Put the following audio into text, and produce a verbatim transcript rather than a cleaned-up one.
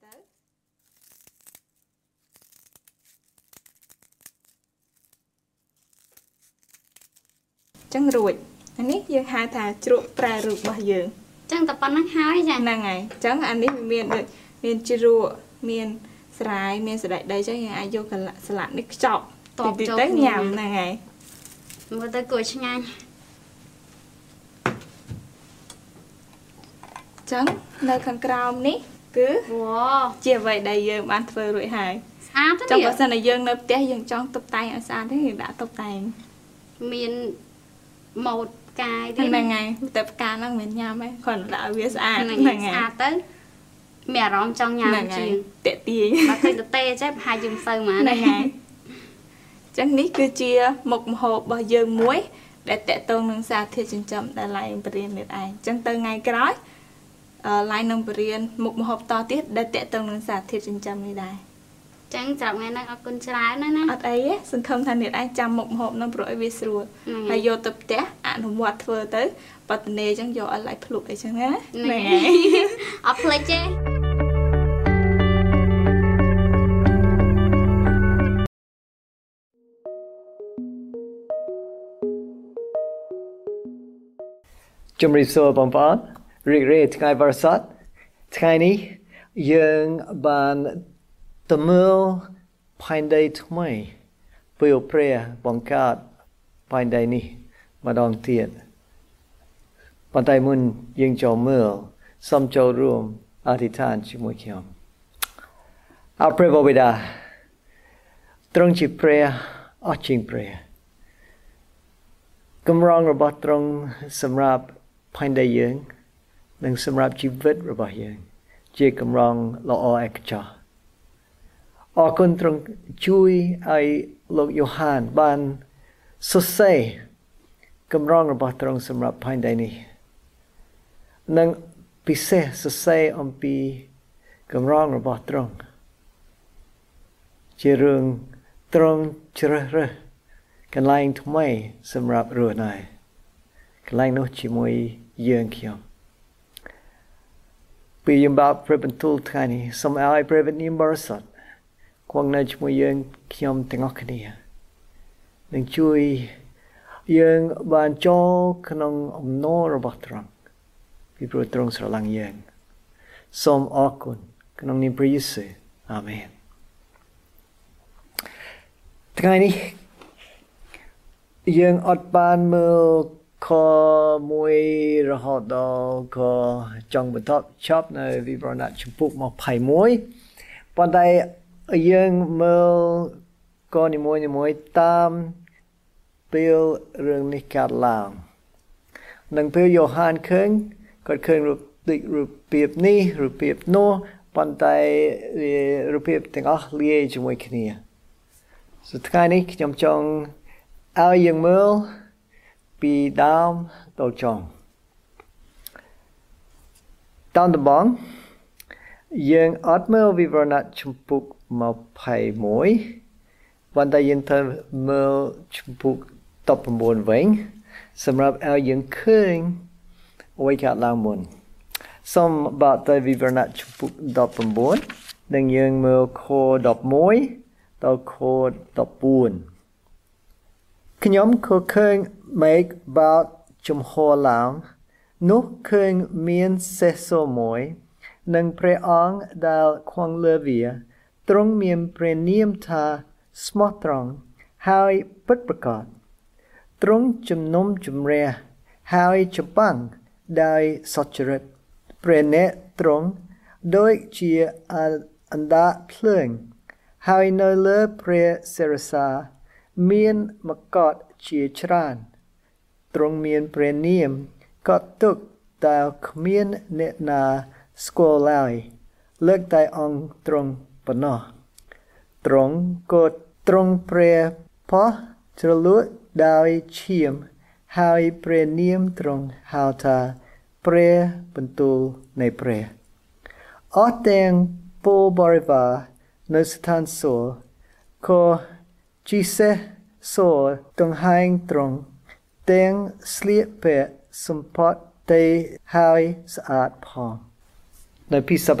ទៅចឹងរួចអានេះយើងហៅថាជ្រក់ប្រែរូបរបស់យើងចឹងតែប៉ុណ្ណឹងហើយចាហ្នឹងហើយចឹងអានេះវាមានដូចមានជ្រក់មានស្រាយមានសណ្តែកដីចឹងយើងអាចយកសាឡាត់នេះខ្ចប់តបចូលទៅញ៉ាំហ្នឹងហើយមើលទៅគួរឆ្ងាញ់ចឹងនៅខាងក្រោមនេះគឺវ៉ាជាអ្វីដែលយើងបានធ្វើរួចហើយស្អាតទេចង់បើសិនតែយើងនៅផ្ទះយើងចង់តុបតែងឲ្យស្អាតទេយើងដាក់តុបតែងមានម៉ូដផ្កាយទៀតហ្នឹងហើយតែផ្កាហ្នឹងមិនញ៉ាំទេគ្រាន់តែដាក់ឲ្យវាស្អាតហ្នឹងហើយស្អាតទៅមានអារម្មណ៍ចង់ញ៉ាំជាងតាក់ទាញបើឃើញទៅទេចេះប្រហែលយើងមិនសូវហ្មងហ្នឹងហើយចឹងនេះគឺជាមុខម្ហូបរបស់យើងមួយដែលតាក់ទងនឹងសារធាតុចិញ្ចឹមដែលឡៃបរៀននេះឯងចឹងទៅថ្ងៃក្រោយអឺឡៃនឹងបរៀនមុខម្ហូបតទៀតដែលតាក់ទងនឹងសារធាតុចិញ្ចឹមនេះដែរចឹងសម្រាប់ថ្ងៃនេះអរគុណច្រើនណាស់ណាអត់អីទេសង្ឃឹមថាអ្នកឯងចាំមុខម្ហូបនឹងព្រោះឲ្យវាស្រួលហើយយកទៅផ្ទះអនុវត្តធ្វើទៅបតនេចឹងយកឲ្យឡៃភ្លុកអីចឹងណាហ្នឹងហើយអត់ភ្លេចទេជំរាបសួរបងប្អូនរីករាយថ្ងៃបរិសុទ្ធថ្ងៃនេះយើងបានទៅមើលផែនដីថ្មីពេលព្រះបង្កើតផែនដីនេះម្ដងទៀតប៉ុន្តែមុនយើងចូលមើលសូមចូលរួមអធិដ្ឋានជាមួយខ្ញុំអរព្រះបិតាទ្រង់ជាព្រះអស្ចារ្យព្រះកម្រងរបស់ទ្រង់សម្រាប់ផែនដីយើងនិងសម្រាប់ជីវិតរបស់យើងជាកម្រងល្អឯកចោះអរគុណទ្រង់ជួយឲ្យលោកយ៉ូហានបានសរសេរកម្រងរបស់ទ្រង់សម្រាប់ផែនដីនេះនិងពិសេសសរសេរអំពីកម្រងរបស់ទ្រង់ជារឿងទ្រង់ជ្រើសរើសកន្លែងថ្មីសម្រាប់រស់នៅកន្លែងនោះជាមួយយើងខ្ញុំពីយើងបបព្រះបន្ទូលថ្ងៃនេះសូមឲ្យព្រះវិញ្ញាណបរិសុទ្ធគង់នៅជាមួយយើងខ្ញុំទាំងអស់គ្នានឹងជួយយើងបានចូលក្នុងអំណររបស់ទ្រង់ពីព្រោះទ្រង់ស្រឡាញ់យើងសូមអរគុណក្នុងនាមព្រះយេស៊ូវអាមែនថ្ងៃនេះយើងអត់បានមើលខមួយរហូតដល់ខចុងបន្ទាប់ចប់នៅវិវរណៈជំពូកยี่สิบเอ็ดប៉ុន្តែយើងមើលកនីមួយៗតាមពេលរឿងនេះកើតឡើងនិងពេលយ៉ូហានឃើញគាត់ឃើញរូបដូចរូបភាពនេះរូបភាពនោះប៉ុន្តែរូបភាពទាំងអស់លាយជាមួយគ្នាಸೊថ្ងៃនេះខ្ញុំចង់ឲ្យយើងមើលពីដើមដល់ចុងតាមដំបងយើងអត់មើលវិវរណៈជំពូកยี่สิบเอ็ดប៉ុន្តែយើងត្រូវមើលជំពូកสิบเก้าវិញសម្រាប់ឲ្យយើងឃើញអ្វីកើតឡើងមុនសូមបើកទៅវិវរណៈជំពូកสิบเก้าនិងយើងមើលខสิบเอ็ดដល់ខสิบเก้าខ្ញុំក៏ឃើញមេឃបើកចំហឡើងនោះឃើញមានសេះសមួយនិងព្រះអង្គដែលខ្វងលើវាទ្រង់មានព្រះនាមថាស្មោះត្រង់ហើយពិតប្រាកដទ្រង់ជំនុំជម្រះហើយច្បាំងដោយសុចរិតព្រះនេត្រទ្រង់ដូចជាអណ្ដាតភ្លើងហើយនៅលើព្រះសិរសាមានមកុដជាច្រើនទ្រង់មានព្រះនាមកត់ទុកតែគ្មានអ្នកណាស្គាល់ឡើយលើកតែអង្គទ្រង់ប៉ុណ្ណោះទ្រង់ក៏ទ្រង់ព្រះផោះជ្រលក់ដោយឈាមហើយព្រះនាមទ្រង់ហៅថាព្រះបន្ទូលនៃព្រះអស់ទាំងពលបរិវារនៅស្ថានសួគ៌ក៏ជីសេះសួរដង្ហែងទ្រង់ទាំងស្លៀកពាក់សម្ផស្សទេហើយស្អាតផងនៅពី